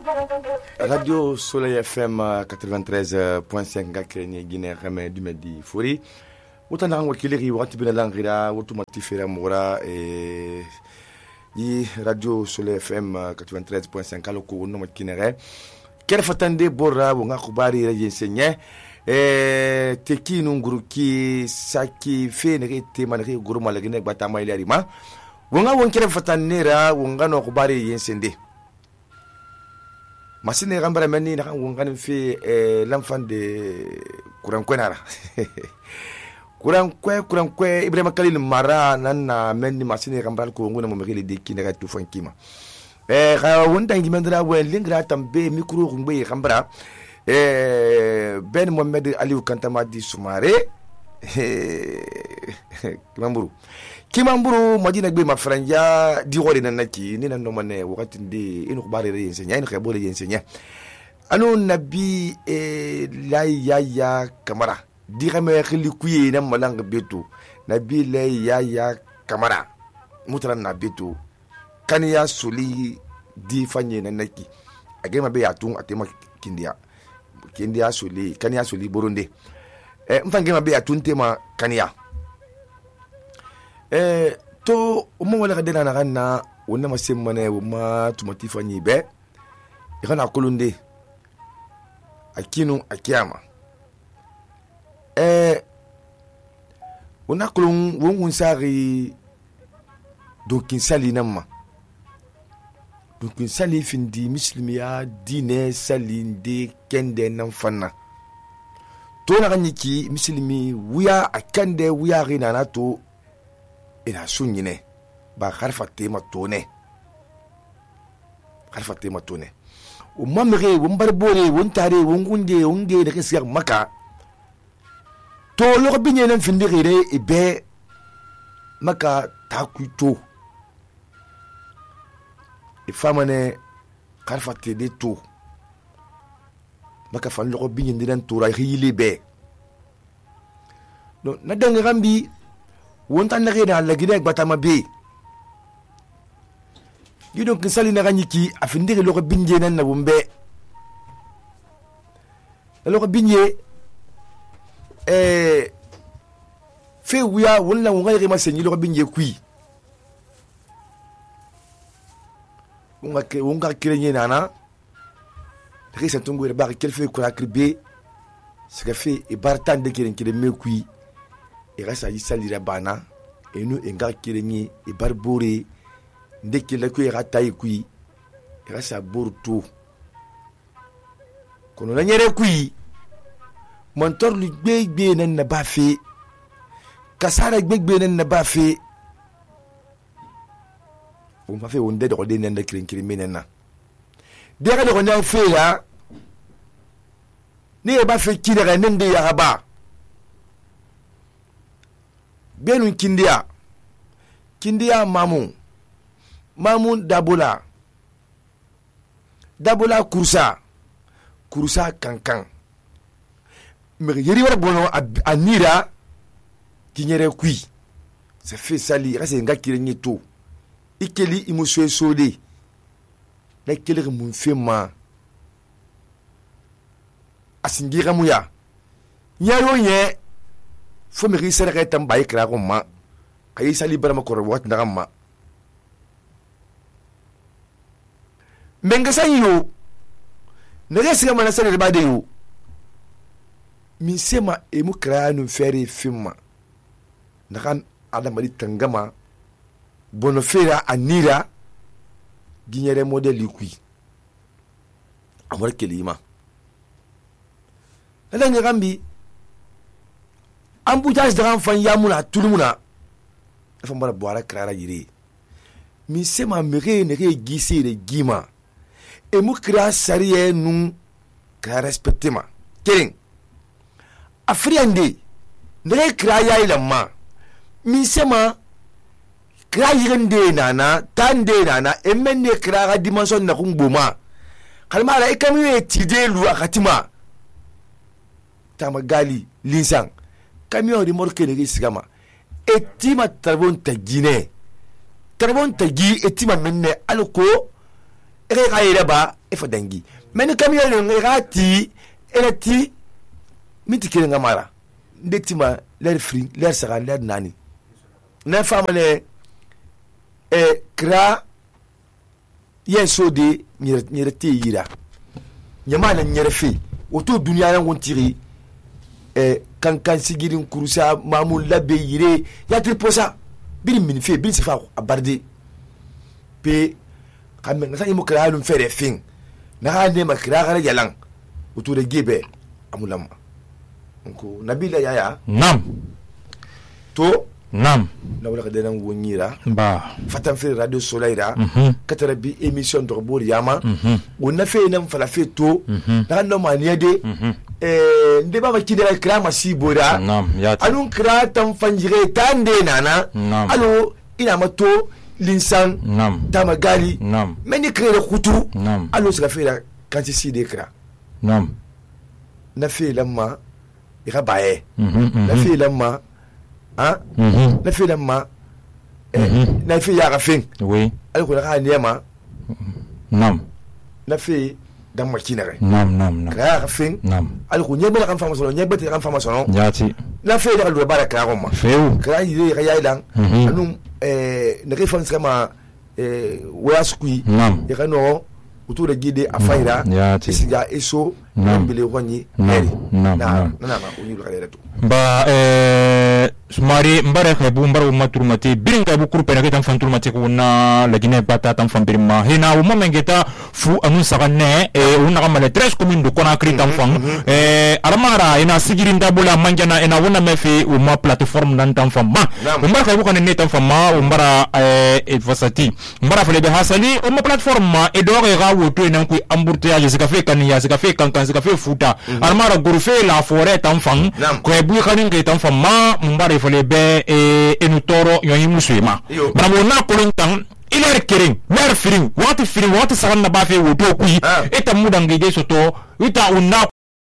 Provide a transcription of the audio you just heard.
Radio Soleil FM 93.5 Gakrenye Guinée Rame du Medi Fori. Autant d'ango kileri wakati bina langira watu matifera mora yi Radio Soleil FM 93.5 aloko no makinere. Kere fatande borra wonga kubari yensenye teki nunguruki saki fe nere tema nere guru malagine gbata maili arima. Wonga wonkere fatanera wonga no kubari yensende. Masine gambara meni na wongani fi l'enfant de Kurankwenara. Kurankwe Ibrahima Khalil Mara nana meni masine gambara ko ngona mo mekele de kinega tu fankima. Ga wonda ngimendra wen lingra tambe mikro ngbe gambara Ben Mohamed Aliou Kantamadi Soumare Kimamburu madina gbe mafranja di hore nanaki ni nan no mane wakati ndi inu kubare re yensenya inu kabole yensenya anu nabi la kamara di xame xili kuye na malang betu nabi la kamara mutran na betu kaniya suli di fanye nanaki agema be atun atema kindia suli kaniya suli boronde mfangema be atun tema kaniya to mo wala kadena na kana wonna masemane wuma tumatifanyi be ikana kulunde akinu akiyama wonna kulun wongun sari dokin sali namma dokin sali findi muslimiya dine sali de kende nan fanna to na ganiki muslimi wuya akande wuya rina na to ina sunyine ba harfa tema tone o mamre won barbore won tare won gunde wonge da kasiya maka to lo binye nan findire ibe maka takuto ifamane harfa te to maka fan lo binye ndiran to ra hili be no na danga gambi wonta na reda la gide batama be gido kisali na ganyiki afindire lo binje nan na bumbe lo binje fe wiya wonna wonga rema senyi lo binje kui wonga kirenye nana resa tungu ba kel fe ko akribe ce que fait e bartan de kiren kire me kui e rasa yisalira bana enu enga kirenyi e barbore ndeke la ku e rata ikui e rasa borto kono na nyere kui montor lu gbegbe nan na bafe kasara gbegbe nan na bafe o ma fe wonde de rodé nan de kiren menena de ga de ronyan fe ya ni e bafe kidere nende ya ba benun kindia mamun dabola kursa kankan mais yeri wala bono anira kinyere kui ça fait sali rase nga kirenye to ikeli imuswe sode na kele mun fema asingira muya nyaro nye fo mi risere ka tamba ikra ko ma kay sali barama ko wat ndagama menga sayo ne resiga mana sale ba de yo mi sema e mu kra no fere fima nakan adama di tangama bonofera anira ginyere model likui amor kelima ala ngambi ambujas de fan yamuna tulumuna fa mbara boara krara yiri mi sema mere ne re gisi re gima e mu kra sariye nun ka respectema kering afriande ne kra ya ilamma mi sema kra yirende nana tande nana emenne kra ga dimension na kumboma kalma la ikami tide lu akatima tamagali linsang camion remorque ne sigama etima tarbon tagine etima menne alko ere kayira ba e fa dangi mais ni camion le ngati elati miti kele ngamara ndektima l'air free l'air sera l'air nani na fama le kra yeso de nyerete yira nyama na nyerefe oto dunia na wontiri kan sigirin kurusa mamul labe yire ya triposa bin minfe bin sifa abarde pe kam nga sa imo kra lu fere fin na ha ne makra gara yalang oto de gebe amulam ko nabila yaya nam to nam na wala kadena wonyira ba fatan fe radio solaira katara bi émission de bor yama wonna fe nam fala fe to na no maniade nde baba kidera krama sibora nam yati anun kra tam fanjire tande nana alo ina mato linsan nam tamagali nam meni krere khutu nam alo sga fe la kanti si de kra nam na fe lamma ira bae na fe lamma na fi lamma na fi ya gafin oui alko la niema nam na fi dan makina re nam ka gafin nam alko nyebe la kan fama solo nyebe te kan fama solo yati na fi da lo baraka roma feu ka yi ya ilan anu ne ke fansa ma waskui nam ya kano autour de guide afaira yati siga eso mbele wonyi eri na unyu la reto ba sumari mbare khabu mbare maturumati biringa bu kurpe na ketan fanturumati ko na lagine bata tan fambirma hina wo mamengeta fu anun saganne una kamale 13 commune de Conakry tan fang aramara ina sigirinda bula manjana ina wona mefi uma plateforme nan tan famma mbare khabu kan ne tan famma mbara vasati mbara fele be hasali uma plateforme e do ga woto ina ku embouteillages sika fe kan ya sika fe kan sika fe futa aramara gourfe la forêt tan fang ko e bu kan nge tan famma mbare fele be enu toro yoyi musuima bramo na kolontan iler kering mer firing wati sagan na ba fe woto kui eta mudangi je soto ita unna